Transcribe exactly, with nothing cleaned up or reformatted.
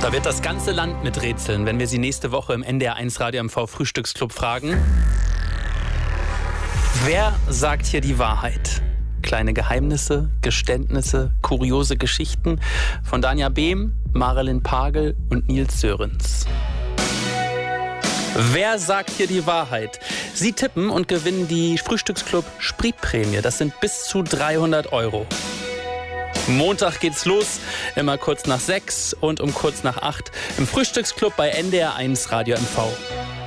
Da wird das ganze Land miträtseln, wenn wir Sie nächste Woche im N D R eins Radio M V Frühstücksclub fragen. Wer sagt hier die Wahrheit? Kleine Geheimnisse, Geständnisse, kuriose Geschichten von Danja Behm, Marilyn Pagel und Nils Sörenz. Wer sagt hier die Wahrheit? Sie tippen und gewinnen die Frühstücksclub Spritprämie. Das sind bis zu dreihundert Euro. Montag geht's los, immer kurz nach sechs und um kurz nach acht im Frühstücksclub bei N D R eins Radio M V.